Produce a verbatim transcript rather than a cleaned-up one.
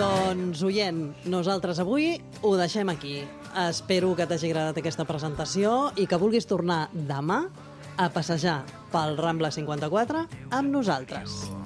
Doncs, oient, nosaltres avui ho deixem aquí. Espero que t'hagi agradat aquesta presentació i que vulguis tornar demà a passejar pel Rambla cinquanta-quatre amb nosaltres.